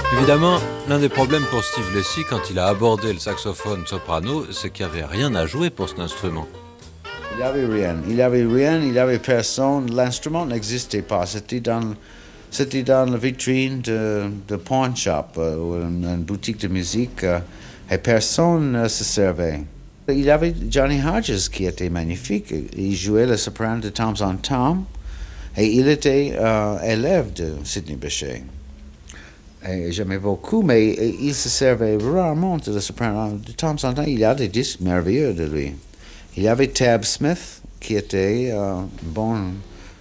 Évidemment, l'un des problèmes pour Steve Lacy quand il a abordé le saxophone soprano, c'est qu'il n'y avait rien à jouer pour cet instrument. Il n'y avait rien, il n'y avait personne, l'instrument n'existait pas, c'était dans la vitrine de pawn shop ou une boutique de musique et personne ne se servait. Il y avait Johnny Hodges qui était magnifique, il jouait le soprano de temps en temps et il était élève de Sidney Bechet. Et j'aimais beaucoup, mais il se servait rarement de le soprano. De temps en temps, il y a des disques merveilleux de lui. Il y avait Tab Smith, qui était bon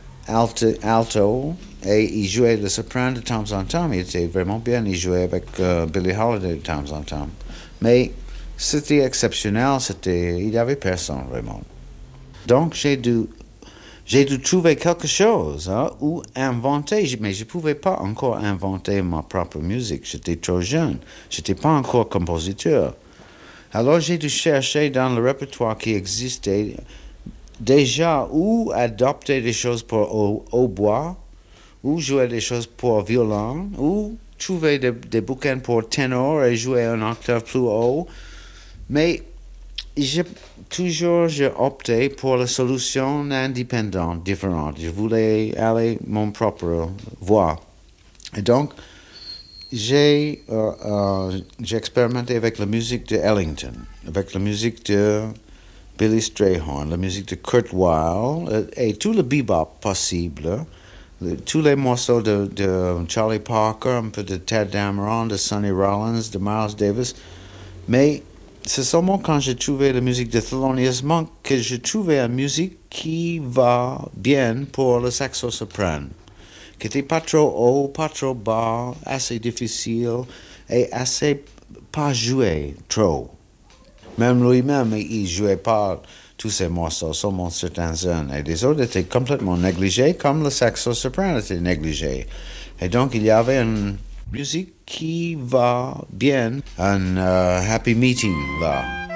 alto, et il jouait le soprano de temps en temps. Il était vraiment bien. Il jouait avec Billie Holiday de temps en temps. Mais c'était exceptionnel. Il n'y avait personne vraiment. Donc j'ai dû trouver quelque chose ou inventer, mais je ne pouvais pas encore inventer ma propre musique. J'étais trop jeune. Je n'étais pas encore compositeur. Alors j'ai dû chercher dans le répertoire qui existait déjà ou adopter des choses pour hautbois, ou jouer des choses pour violon, ou trouver des bouquins pour ténor et jouer un octave plus haut. Mais j'ai opté pour la solution indépendante, différente. Je voulais aller mon propre voie. Et donc, j'ai expérimenté avec la musique de Ellington, avec la musique de Billy Strayhorn, la musique de Kurt Weill et tout le bebop possible, tous les morceaux de Charlie Parker, un peu de Ted Dameron, de Sonny Rollins, de Miles Davis. Mais c'est seulement quand j'ai trouvé la musique de Thelonious Monk que j'ai trouvé une musique qui va bien pour le saxo-soprano, qui n'était pas trop haut, pas trop bas, assez difficile et assez pas joué trop. Même lui-même, il ne jouait pas tous ses morceaux, seulement certains-uns. Et les autres étaient complètement négligés, comme le saxo-soprano était négligé. Et donc, il y avait une musique qui va bien, un happy meeting là.